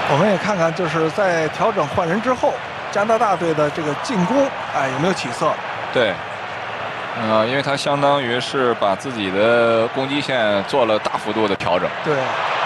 我们也看看，就是在调整换人之后，加拿大队的这个进攻，有没有起色？ 对，因为他相当于是把自己的攻击线做了大幅度的调整。 对。